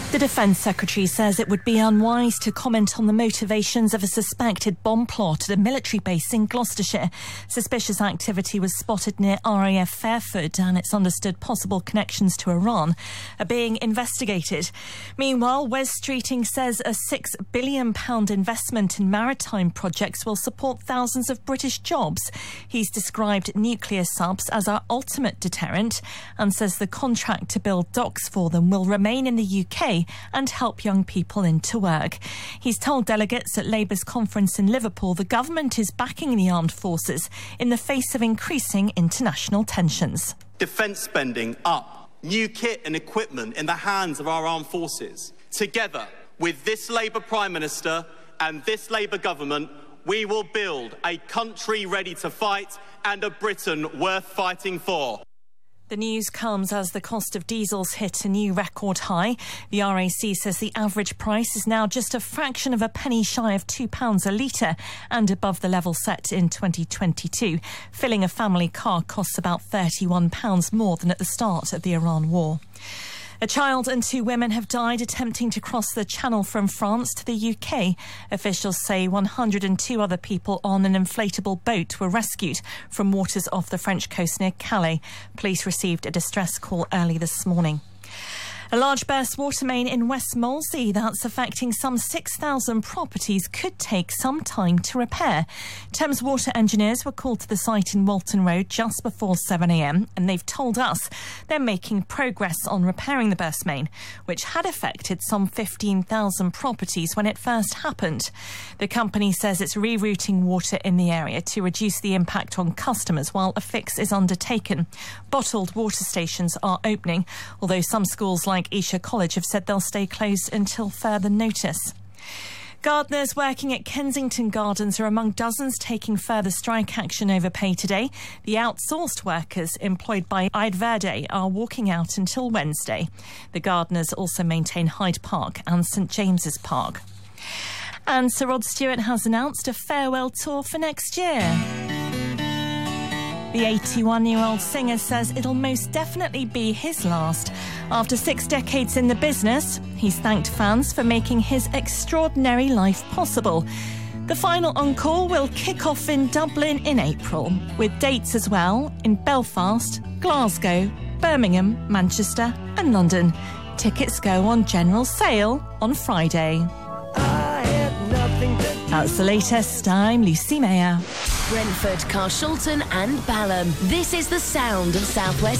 The Defence Secretary says it would be unwise to comment on the motivations of a suspected bomb plot at a military base in Gloucestershire. Suspicious activity was spotted near RAF Fairford, and it's understood possible connections to Iran are being investigated. Meanwhile, Wes Streeting says a £6 billion investment in maritime projects will support thousands of British jobs. He's described nuclear subs as our ultimate deterrent and says the contract to build docks for them will remain in the UK and help young people into work. He's told delegates at Labour's conference in Liverpool the government is backing the armed forces in the face of increasing international tensions. Defence spending up, new kit and equipment in the hands of our armed forces. Together with this Labour Prime Minister and this Labour government, we will build a country ready to fight and a Britain worth fighting for. The news comes as the cost of diesel's hit a new record high. The RAC says the average price is now just a fraction of a penny shy of £2 a litre and above the level set in 2022. Filling a family car costs about £31 more than at the start of the Iran war. A child and 2 women have died attempting to cross the Channel from France to the UK. Officials say 102 other people on an inflatable boat were rescued from waters off the French coast near Calais. Police received a distress call early this morning. A large burst water main in West Molesey that's affecting some 6,000 properties could take some time to repair. Thames Water engineers were called to the site in Walton Road just before 7 a.m. and they've told us they're making progress on repairing the burst main, which had affected some 15,000 properties when it first happened. The company says it's rerouting water in the area to reduce the impact on customers while a fix is undertaken. Bottled water stations are opening, although some schools like Esher College have said they'll stay closed until further notice. Gardeners working at Kensington Gardens are among dozens taking further strike action over pay today. The outsourced workers employed by Ide Verde are walking out until Wednesday. The gardeners also maintain Hyde Park and St James's Park. And Sir Rod Stewart has announced a farewell tour for next year. The 81-year-old singer says it'll most definitely be his last. After 6 decades in the business, he's thanked fans for making his extraordinary life possible. The final encore will kick off in Dublin in April, with dates as well in Belfast, Glasgow, Birmingham, Manchester and London. Tickets go on general sale on Friday. That's the latest. I'm Lucy Mayer. Brentford, Carshalton and Balham. This is the sound of South West